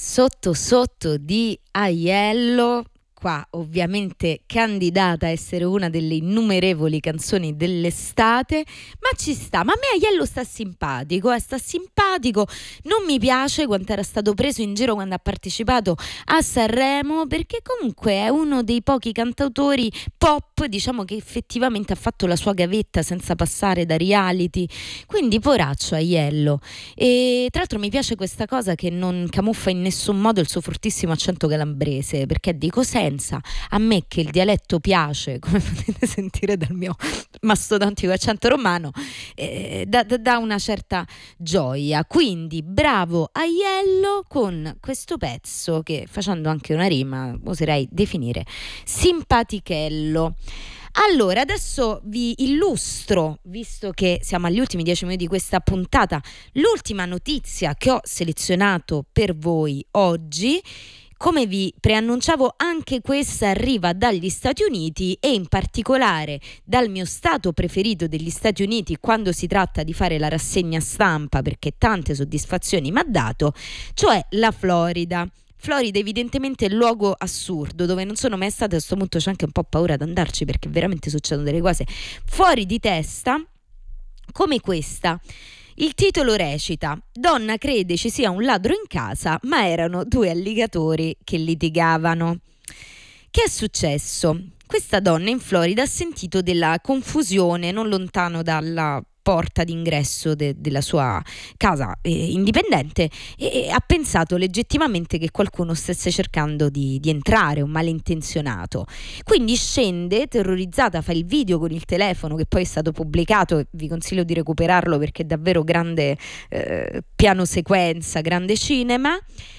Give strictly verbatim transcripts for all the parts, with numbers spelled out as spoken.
Sotto sotto di Aiello, qua ovviamente candidata a essere una delle innumerevoli canzoni dell'estate, ma ci sta, ma a me Aiello sta simpatico, eh, sta simpatico, non mi piace quanto era stato preso in giro quando ha partecipato a Sanremo, perché comunque è uno dei pochi cantautori pop, diciamo, che effettivamente ha fatto la sua gavetta senza passare da reality, quindi poraccio Aiello. E tra l'altro mi piace questa cosa che non camuffa in nessun modo il suo fortissimo accento calabrese, perché di Cosenza, a me che il dialetto piace, come potete sentire dal mio mastodontico accento romano, eh, dà, dà una certa gioia. Quindi bravo Aiello con questo pezzo che, facendo anche una rima, oserei definire simpatichello. Allora, adesso vi illustro, visto che siamo agli ultimi dieci minuti di questa puntata, l'ultima notizia che ho selezionato per voi oggi. Come vi preannunciavo, anche questa arriva dagli Stati Uniti e in particolare dal mio stato preferito degli Stati Uniti quando si tratta di fare la rassegna stampa, perché tante soddisfazioni mi ha dato, cioè la Florida. Florida evidentemente è il luogo assurdo dove non sono mai stata, a questo punto c'è anche un po' paura ad andarci perché veramente succedono delle cose fuori di testa come questa. Il titolo recita: donna crede ci sia un ladro in casa, ma erano due alligatori che litigavano. Che è successo? Questa donna in Florida ha sentito della confusione non lontano dalla porta d'ingresso de- della sua casa eh, indipendente e, e ha pensato legittimamente che qualcuno stesse cercando di, di entrare, un malintenzionato. Quindi scende terrorizzata, fa il video con il telefono che poi è stato pubblicato e vi consiglio di recuperarlo perché è davvero grande eh, piano sequenza, grande cinema.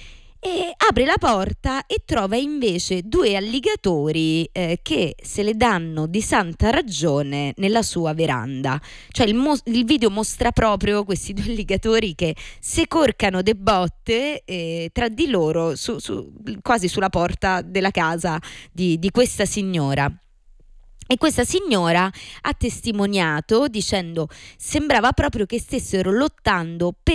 E apre la porta e trova invece due alligatori eh, che se le danno di santa ragione nella sua veranda. Cioè il, mo- il video mostra proprio questi due alligatori che se corcano de botte eh, tra di loro su, su, quasi sulla porta della casa di, di questa signora. E questa signora ha testimoniato dicendo: sembrava proprio che stessero lottando per